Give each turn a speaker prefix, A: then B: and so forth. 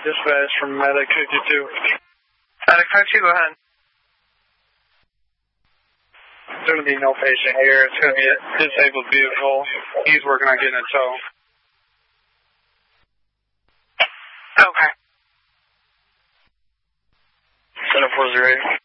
A: Dispatch from Medic 52.
B: Medic 52, go ahead.
A: There's going to be no patient here. It's going to be a disabled vehicle. He's working on getting a tow.
B: Okay.
A: 7408.